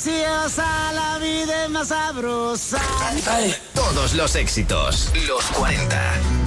preciosa, la vida es más sabrosa. Todos los éxitos, los 40.